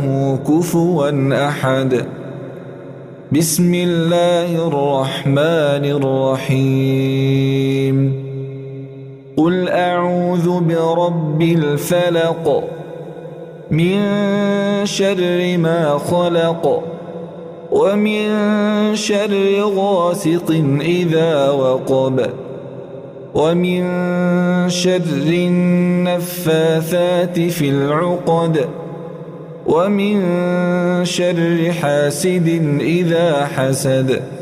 كفوا أحد. بسم الله الرحمن الرحيم. قل أعوذ برب الفلق من شر ما خلق ومن شر غاسق إذا وقب ومن شر النفاثات في العقد ومن شر حاسد إذا حسد.